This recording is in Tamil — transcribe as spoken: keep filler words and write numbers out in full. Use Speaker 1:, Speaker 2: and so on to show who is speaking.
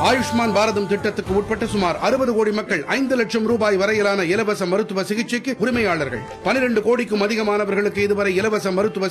Speaker 1: ஆயுஷ்மான் பாரதம் திட்டத்துக்கு உட்பட்ட சுமார் அறுபது கோடி மக்கள் ஐந்து லட்சம் ரூபாய் வரையிலான இலவச மருத்துவ சிகிச்சைக்கு உரிமையாளர்கள். பனிரெண்டு கோடிக்கும் அதிகமானவர்களுக்கு இதுவரை இலவச மருத்துவ